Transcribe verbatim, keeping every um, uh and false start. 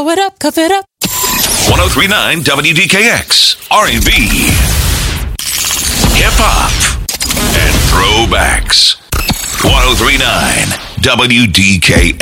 it up, cuff it up. ten thirty-nine W D K X, R and B, hip hop, and throwbacks. ten thirty-nine W D K X.